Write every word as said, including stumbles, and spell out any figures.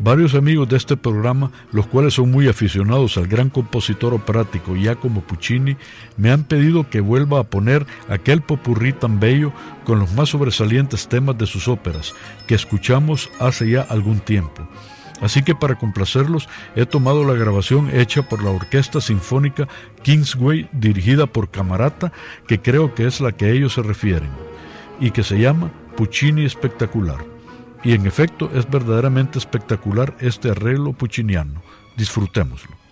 Varios amigos de este programa, los cuales son muy aficionados al gran compositor operático Giacomo Puccini, me han pedido que vuelva a poner aquel popurrí tan bello con los más sobresalientes temas de sus óperas, que escuchamos hace ya algún tiempo. Así que para complacerlos he tomado la grabación hecha por la Orquesta Sinfónica Kingsway, dirigida por Camarata, que creo que es la que ellos se refieren, y que se llama Puccini Espectacular. Y en efecto es verdaderamente espectacular este arreglo pucciniano. Disfrutémoslo.